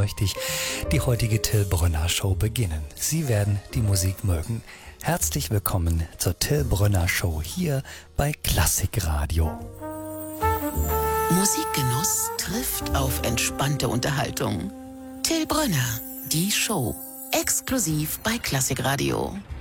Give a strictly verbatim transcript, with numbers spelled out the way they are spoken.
möchte ich die heutige Till Brönner Show beginnen. Sie werden die Musik mögen. Herzlich willkommen zur Till Brönner Show hier bei Klassikradio. Musikgenuss trifft auf entspannte Unterhaltung. Till Brönner, die Show, exklusiv bei Klassikradio.